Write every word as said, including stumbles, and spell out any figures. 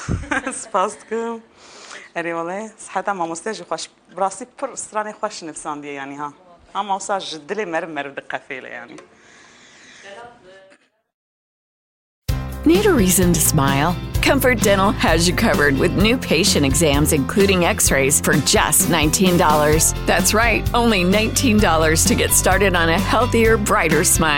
سپاس دکم. اری والله صحتا ما مستجی خوش براسي پر استراني خوش نفسان دي يعني ها ها ما وصل جدلي مرمر دقة فيله يعني. Need a reason to smile? Comfort Dental has you covered with new patient exams, including x-rays, for just nineteen dollars. That's right, only nineteen dollars to get started on a healthier, brighter smile.